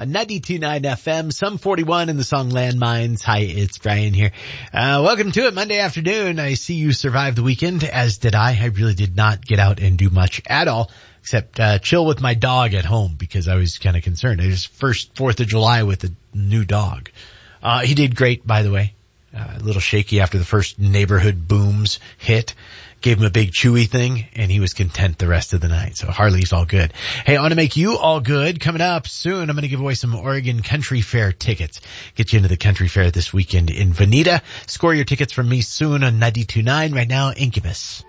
92.9 FM, some 41 in the song Landmines. Hi, it's Brian here. Welcome to it, Monday afternoon. I see you survived the weekend, as did I. I really did not get out and do much at all, except chill with my dog at home because I was kind of concerned. It was first 4th of July with a new dog. He did great, by the way. A little shaky after the first neighborhood booms hit. Gave him a big chewy thing, and he was content the rest of the night. So Harley's all good. Hey, I want to make you all good. Coming up soon, I'm going to give away some Oregon Country Fair tickets. Get you into the Country Fair this weekend in Veneta. Score your tickets from me soon on 92.9. Right now, Incubus.